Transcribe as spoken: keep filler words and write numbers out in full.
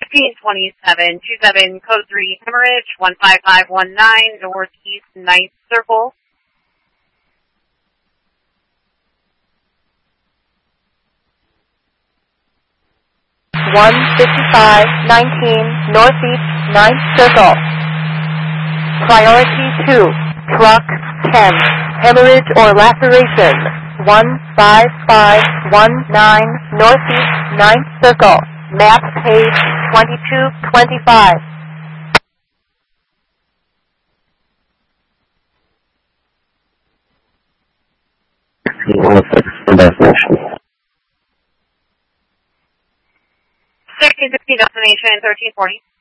thirteen twenty-seven twenty-seven, code three, hemorrhage, one five five one nine, northeast ninth circle. one fifty-five nineteen, northeast ninth circle. Priority two, truck ten, hemorrhage or laceration, one five five one nine, northeast ninth circle. Map page twenty-two twenty-five. sixteen sixteen destination, thirteen forty.